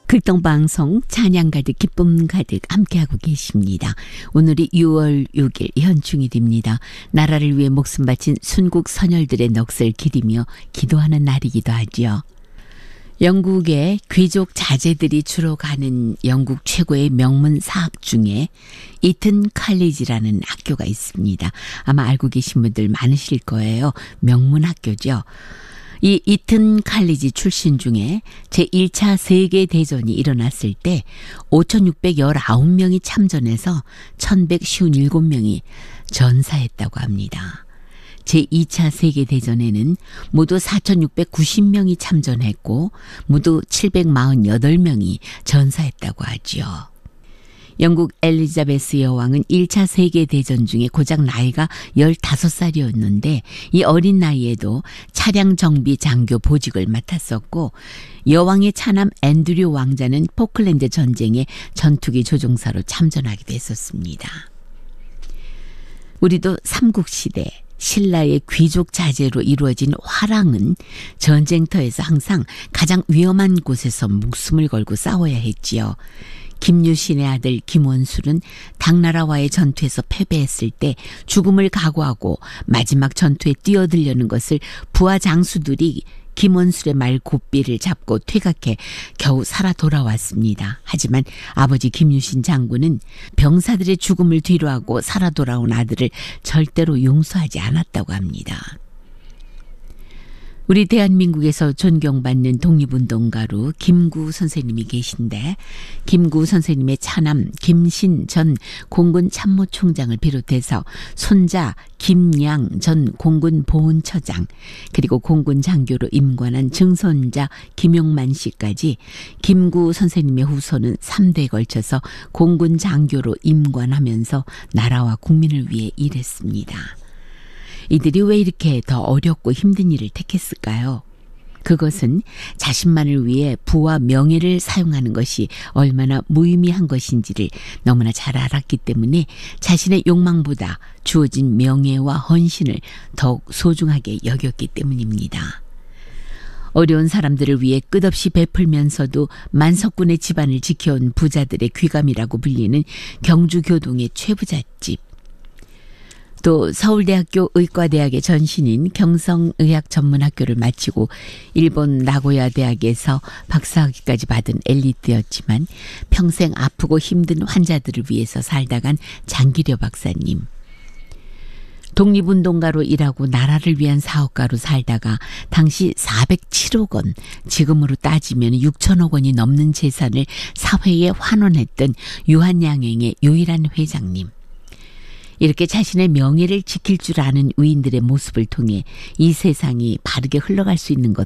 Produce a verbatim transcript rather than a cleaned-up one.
극동방송 찬양 가득 기쁨 가득 함께하고 계십니다. 오늘이 유월 육일 현충일입니다. 나라를 위해 목숨 바친 순국 선열들의 넋을 기리며 기도하는 날이기도 하지요. 영국의 귀족 자제들이 주로 가는 영국 최고의 명문 사학 중에 이튼 칼리지라는 학교가 있습니다. 아마 알고 계신 분들 많으실 거예요. 명문 학교죠. 이 이튼 칼리지 출신 중에 제일 차 세계대전이 일어났을 때 오천육백십구 명이 참전해서 천백오십칠 명이 전사했다고 합니다. 제이 차 세계대전에는 모두 사천육백구십 명이 참전했고 모두 칠백사십팔 명이 전사했다고 하지요. 영국 엘리자베스 여왕은 일 차 세계대전 중에 고작 나이가 열다섯 살이었는데 이 어린 나이에도 차량 정비 장교 보직을 맡았었고, 여왕의 차남 앤드류 왕자는 포클랜드 전쟁에 전투기 조종사로 참전하기도 했었습니다. 우리도 삼국시대 신라의 귀족 자제로 이루어진 화랑은 전쟁터에서 항상 가장 위험한 곳에서 목숨을 걸고 싸워야 했지요. 김유신의 아들 김원술은 당나라와의 전투에서 패배했을 때 죽음을 각오하고 마지막 전투에 뛰어들려는 것을 부하 장수들이 김원술의 말 고삐를 잡고 퇴각해 겨우 살아 돌아왔습니다. 하지만 아버지 김유신 장군은 병사들의 죽음을 뒤로하고 살아 돌아온 아들을 절대로 용서하지 않았다고 합니다. 우리 대한민국에서 존경받는 독립운동가로 김구 선생님이 계신데, 김구 선생님의 차남 김신 전 공군 참모총장을 비롯해서 손자 김양 전 공군 보훈처장, 그리고 공군 장교로 임관한 증손자 김용만 씨까지 김구 선생님의 후손은 삼 대에 걸쳐서 공군 장교로 임관하면서 나라와 국민을 위해 일했습니다. 이들이 왜 이렇게 더 어렵고 힘든 일을 택했을까요? 그것은 자신만을 위해 부와 명예를 사용하는 것이 얼마나 무의미한 것인지를 너무나 잘 알았기 때문에 자신의 욕망보다 주어진 명예와 헌신을 더욱 소중하게 여겼기 때문입니다. 어려운 사람들을 위해 끝없이 베풀면서도 만석군의 집안을 지켜온 부자들의 귀감이라고 불리는 경주교동의 최부잣집, 또 서울대학교 의과대학의 전신인 경성의학전문학교를 마치고 일본 나고야 대학에서 박사학위까지 받은 엘리트였지만 평생 아프고 힘든 환자들을 위해서 살다간 장기려 박사님, 독립운동가로 일하고 나라를 위한 사업가로 살다가 당시 사백칠억 원, 지금으로 따지면 육천억 원이 넘는 재산을 사회에 환원했던 유한양행의 유일한 회장님, 이렇게 자신의 명예를 지킬 줄 아는 위인들의 모습을 통해 이 세상이 바르게 흘러갈 수 있는 것